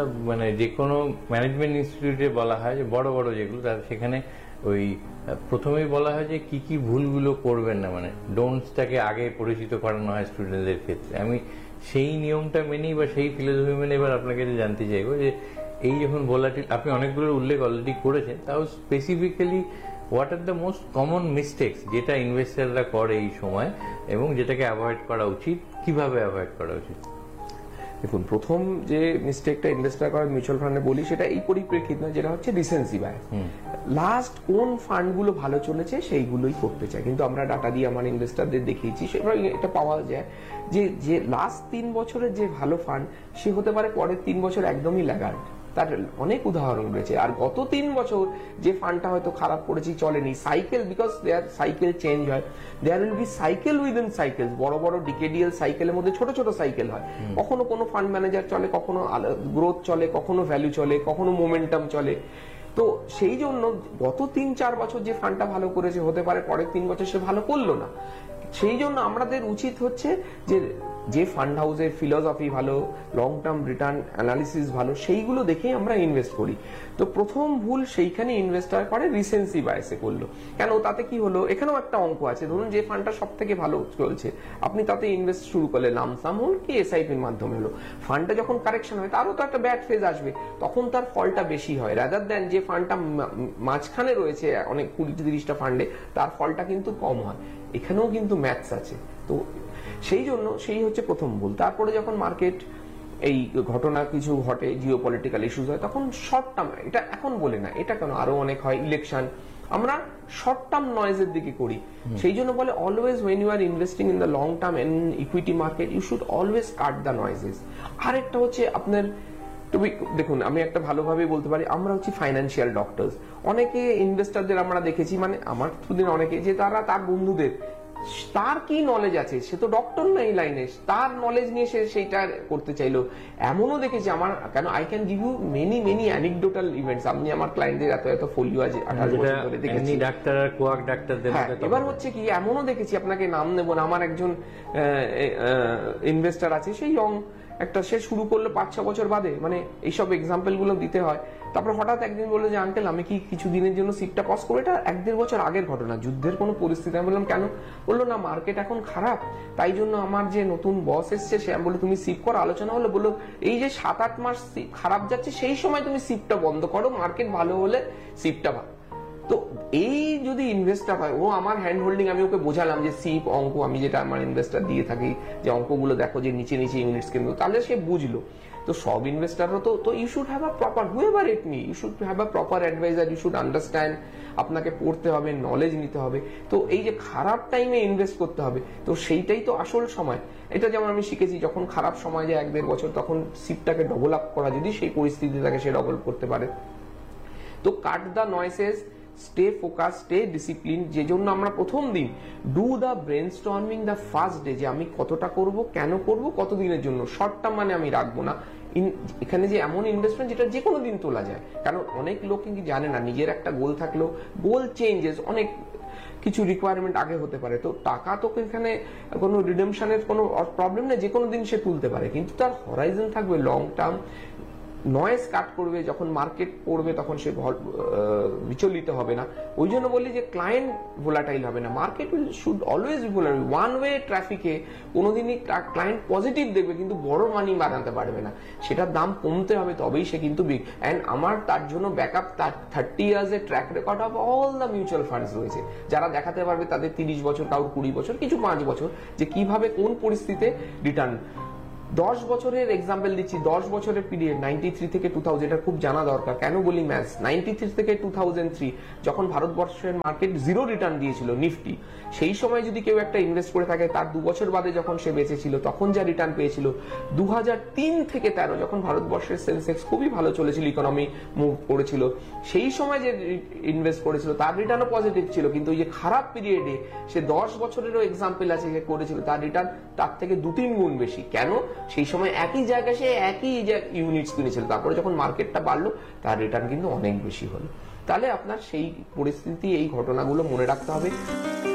মানে যে কোনো ম্যানেজমেন্ট ইনস্টিটিউটে বলা হয় যে বড় বড় যেগুলো তার সেখানে ওই প্রথমেই বলা হয় যে কি কি ভুলগুলো করবেন না, মানে ডোন্টসটাকে আগে পরিচিত করানো হয় স্টুডেন্টদের ক্ষেত্রে। আমি সেই নিয়মটা মেনেই বা সেই ফিলোসফি মেনে এবার আপনাকে জানতে চাইবো যে এই যখন ভোলাটিল আপনি অনেকগুলো উল্লেখ অলরেডি করেছেন, তাও specifically what are the most common mistakes যেটা ইনভেস্টাররা করে এই সময় এবং যেটাকে অ্যাভয়েড করা উচিত, কিভাবে অ্যাভয়েড করা উচিত? দেখুন, প্রথম যে মিস্টেকটা ইনভেস্টার করে মিউচুয়াল ফান্ডে বলি সেটা এই পরিপ্রেক্ষিত নয়, যেটা হচ্ছে রিসেন্সি বায়াস। লাস্ট কোন ফান্ডগুলো ভালো চলেছে সেইগুলোই করতে চায়, কিন্তু আমরা ডাটা দিয়ে আমার ইনভেস্টারদের দেখিয়েছি সেটা এটা পাওয়া যায় যে লাস্ট 3 বছরের যে ভালো ফান্ড সে হতে পারে পরের 3 বছর একদমই ল্যাগার্ড। তার অনেক উদাহরণ রয়েছে। আর গত 3 বছর যে ফান্ডটা হয়তো খারাপ করেছি, চলেনি, cycle, because there cycle change হয়, there will be cycle within cycle. বড় বড় ডিকেডিয়াল সাইকেলের মধ্যে ছোট ছোট সাইকেল হয়। কখনো কোনো ফান্ড ম্যানেজার চলে, কখনো গ্রোথ চলে, কখনো ভ্যালু চলে, কখনো মোমেন্টাম চলে। তো সেই জন্য গত 3-4 বছর যে ফান্ডটা ভালো করেছে হতে পারে পরের 3 বছর সে ভালো করলো না। সেই জন্য আমাদের উচিত হচ্ছে যে ফান্ড হাউসের ফিলসফি ভালো, লং টার্ম রিটার্ন অ্যানালিসিস ভালো, সেইগুলো দেখে আমরা ইনভেস্ট করি। তো প্রথম ভুল সেইখানে ইনভেস্টার করে রিসেন্সি বায়াসে করলো। কেন, তাতে কি হলো, এখানেও একটা অঙ্ক আছে। ধরুন যে ফান্ডটা সব থেকে ভালো চলছে, আপনি তাতে ইনভেস্ট শুরু করলে, লামসাম হোক কি এসআইপির মাধ্যমে হলো, ফান্ডটা যখন কারেকশন হয় তারও তো একটা ব্যাড ফেজ আসবে, তখন তার ফলটা বেশি হয় রাদার দেন যে ফান্ডটা মাঝখানে রয়েছে অনেক 20-30টা ফান্ডে, তার ফলটা কিন্তু কম হয়। এখানেও কিন্তু ম্যাথস আছে। তো সেই জন্য সেই হচ্ছে প্রথম ভুল। তারপরে যখন মার্কেট এই ঘটনা কিছু ঘটে, জিও পলিটিক্যাল ইস্যুস হয়, তখন শর্ট টার্ম, এটা এখন বলে না, এটা কেন আরো অনেক হয়, ইলেকশন, আমরা শর্ট টার্ম নয়েজের দিকে করি। সেই জন্য বলে always when you R investing in the long term in equity market you should always cut the noises. আরেকটা হচ্ছে আপনার দেখুন, আমি একটা ভালোভাবে বলতে পারি, আমরা হচ্ছে ফাইন্যান্সিয়াল ডক্টরস। অনেকে ইনভেস্টারদের আমরা দেখেছি, মানে আমার থ্রুদিন অনেকে, যে তারা তার বন্ধুদের, তার কি নলেজ আছে, সে তো ডক্টর না এই লাইনে, তার নলেজ নিয়ে সে সেইটা করতে চাইলো। এমনও দেখেছি আমার, কেন I can give you many anecdotal events. আমি আমার ক্লায়েন্টদের এত ফোলিও আছে 18 বছর ধরে দেখেছি, ডাক্তার আর কোয়াক ডাক্তারদের। এবার হচ্ছে কি, এমনও দেখেছি, আপনাকে নাম নেব না, আমার একজন ইনভেস্টার আছে, সেই ইয়ং একটা, সে শুরু করলো 5-6 বছর বাদে, মানে এইসব এক্সাম্পল গুলো দিতে হয়। তারপর হঠাৎ একদিন বললো যে আঙ্কেল আমি কি কিছু দিনের জন্য সিটটা পজ করবো। এটা 1-1.5 বছর আগের ঘটনা, যুদ্ধের কোনো পরিস্থিতি। আমি বললাম কেন? বললো না, মার্কেট এখন খারাপ, তাই জন্য আমার যে নতুন বস এসছে সে, আমি বললো তুমি সিপ করো, আলোচনা হলো, বললো এই যে 7-8 মাস খারাপ যাচ্ছে সেই সময় তুমি সিপটা বন্ধ করো, মার্কেট ভালো হলে সিপটা ভালো। তো এই যদি ইনভেস্টার হয়, ও আমার হ্যান্ড হোল্ডিং, আমি ওকে বোঝালাম যে সিপ অঙ্ক, আমি যেটা আমার ইনভেস্টার দিয়ে থাকি যে অঙ্কগুলো দেখো যে নিচে ইউনিটস কিনবো, তাহলে সে বুঝলো। তো সব ইনভেস্টারও তো you should have a proper, whoever it me, you should have a proper adviser, you should understand, আপনাকে পড়তে হবে, নলেজ নিতে হবে। তো এই যে খারাপ টাইমে ইনভেস্ট করতে হবে, তো সেইটাই তো আসল সময়। এটা যেমন আমি শিখেছি, যখন খারাপ সময় যায় 1-1.5 বছর, তখন সিপটাকে ডবল আপ করা, যদি সেই পরিস্থিতি থাকে সে ডবল করতে পারে। তো cut the নয়েসেস, stay focus, stay discipline. যে জন্য আমরা প্রথম দিন do the brain storming the first day, যে আমি কতটা করব, কেন করব, কতদিনের জন্য, শর্ট টার্ম মানে আমি রাখবো না। এখানে যে এমন ইনভেস্টমেন্ট যেটা যে কোনো দিন তোলা যায়, কারণ অনেক লোক কিন্তু জানে না, নিজের একটা গোল থাকলেও গোল চেঞ্জেস, অনেক কিছু রিকোয়ারমেন্ট আগে হতে পারে। তো টাকা তো এখানে কোনো রিডেমশনের কোনো প্রবলেম নেই, যে কোনো দিন সে তুলতে পারে, কিন্তু তার হরাইজন থাকবে লং টার্ম। নয়েজ কাট করবে, যখন মার্কেট পড়বে তখন সে বিচলিত হবে না। ওই জন্য বলি যে ক্লায়েন্ট ভোলাটাইল হবে না, market should always be volatile. One way ট্রাফিকে কোনোদিনই ক্লায়েন্ট পজিটিভ দেখবে কিন্তু বড় মানি বানাতে পারবে না, সেটার দাম কমতে হবে, তবেই সে কিন্তু বিগ। অ্যান্ড আমার তার জন্য ব্যাকআপ 30 ইয়ার্স এর track record of all the mutual funds রয়েছে, যারা দেখাতে পারবে তাদের 30 বছর, কারোর 20 বছর, কিছু 5 বছর, যে কিভাবে কোন পরিস্থিতিতে রিটার্ন। 10 বছরের এক্সাম্পল দিচ্ছি, 10 বছরের পিরিয়ড 93 থেকে 2000, এটা খুব জানা দরকার। কেন বলি ম্যাথস, 93 থেকে 2003 যখন ভারতবর্ষের মার্কেট 0 রিটার্ন দিয়েছিল নিফটি, সেই সময় যদি কেউ একটা ইনভেস্ট করে থাকে, তার 2 বছর বাদে যখন সে বেঁচেছিল তখন যা রিটার্ন পেয়েছিল। 2003 থেকে 13 যখন ভারতবর্ষের সেন্সেক্স খুবই ভালো চলেছিল, ইকোনমি মুভ করেছিল, সেই সময় যে ইনভেস্ট করেছিল তার রিটার্নও পজিটিভ ছিল। কিন্তু ওই যে খারাপ পিরিয়ডে সে 10 বছরেরও এক্সাম্পল আছে যে করেছিল, তার রিটার্ন তার থেকে 2-3 গুণ বেশি। কেন? সেই সময় একই জায়গায় সে একই ইউনিটস কিনেছিল, তারপরে যখন মার্কেটটা বাড়লো তার রিটার্ন কিন্তু অনেক বেশি হলো। তাহলে আপনার সেই পরিস্থিতি, এই ঘটনাগুলো মনে রাখতে হবে।